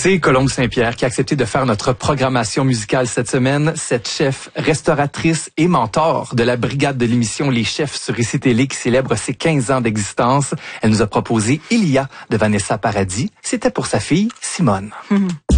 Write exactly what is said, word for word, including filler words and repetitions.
C'est Colombe Saint-Pierre qui a accepté de faire notre programmation musicale cette semaine. Cette chef, restauratrice et mentor de la brigade de l'émission Les Chefs sur I C Télé qui célèbre ses quinze ans d'existence. Elle nous a proposé Ilia de Vanessa Paradis. C'était pour sa fille Simone. Mm-hmm.